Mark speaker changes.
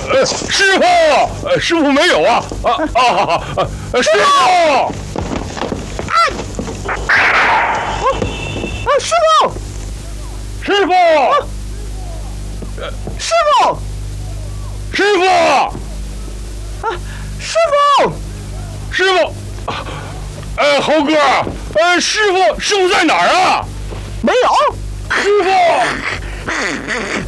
Speaker 1: 师傅，师傅没有啊！师傅！
Speaker 2: 师傅！
Speaker 1: 师傅！
Speaker 2: 师傅！
Speaker 1: 师傅！
Speaker 2: 师傅！
Speaker 1: 师傅！猴哥，师傅在哪儿啊？
Speaker 2: 没有。
Speaker 1: 师傅！